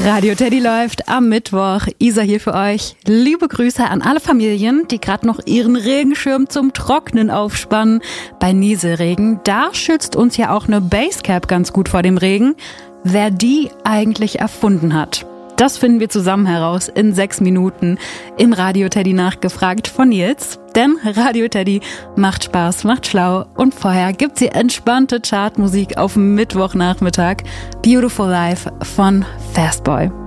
Radio Teddy läuft am Mittwoch. Isa hier für euch. Liebe Grüße an alle Familien, die gerade noch ihren Regenschirm zum Trocknen aufspannen. Bei Nieselregen, da schützt uns ja auch eine Basecap ganz gut vor dem Regen. Wer die eigentlich erfunden hat, das finden wir zusammen heraus in 6 Minuten im Radio Teddy nachgefragt von Nils. Denn Radio Teddy macht Spaß, macht schlau und vorher gibt's hier entspannte Chartmusik auf Mittwochnachmittag. Beautiful Life von Fastboy.